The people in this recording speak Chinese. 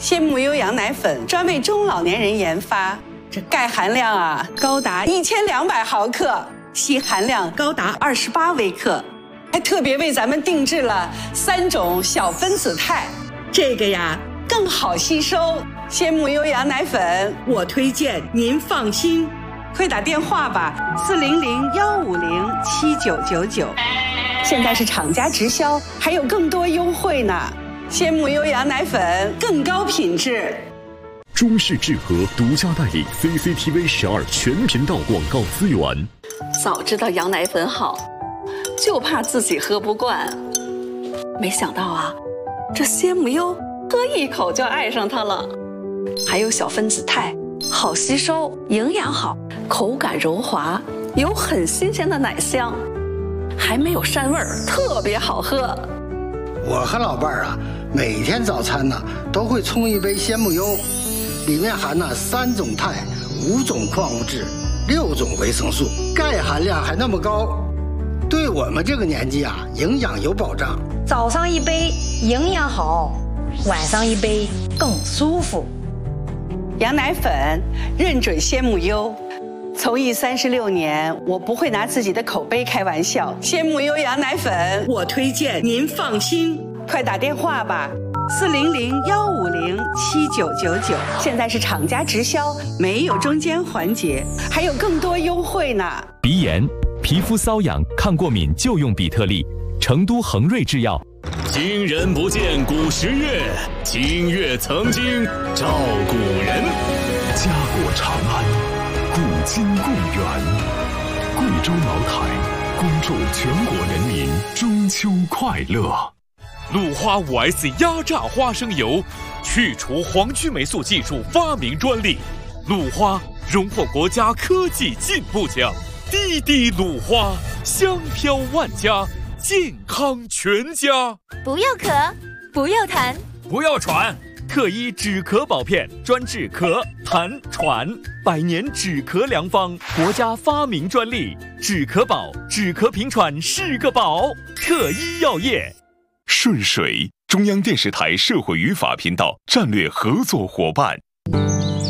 鲜母优羊奶粉专为中老年人研发，这钙含量啊高达1200毫克，硒含量高达28微克，还特别为咱们定制了3种小分子肽，这个呀更好吸收。鲜母优羊奶粉，我推荐您放心，快打电话吧，400-150-7999，现在是厂家直销，还有更多优惠呢。鲜母优羊奶粉更高品质。 中式智和独家代理 CCTV 12全频道广告资源。 早知道羊奶粉好，就怕自己喝不惯。没想到啊，这鲜母优喝一口就爱上它了。还有小分子肽，好吸收，营养好，口感柔滑，有很新鲜的奶香，还没有膻味儿，特别好喝。 我和老伴儿啊，每天早餐呢都会冲一杯鲜母优，里面含了3种肽、5种矿物质、6种维生素，钙含量还那么高，对我们这个年纪啊，营养有保障。 早上一杯营养好，晚上一杯更舒服。 羊奶粉认准鲜母优，从艺36年，我不会拿自己的口碑开玩笑。鲜母优羊奶粉，我推荐您放心，快打电话吧，400-150-7999，现在是厂家直销，没有中间环节，还有更多优惠呢。 鼻炎、皮肤瘙痒、抗过敏就用比特利，成都恒瑞制药。 今人不见古时月，今月曾经照古人。家国长安，古今共源。贵州茅台恭祝全国人民中秋快乐。 鲁花5S 压榨花生油，去除黄曲霉素技术发明专利，鲁花荣获国家科技进步奖。滴滴鲁花，香飘万家，健康全家。 不要咳，不要痰， 不要喘，特医止咳宝片专治咳、痰、喘，100年止咳良方，国家发明专利，止咳宝，止咳平喘是个宝。特医药业。 顺水，中央电视台社会与法频道战略合作伙伴。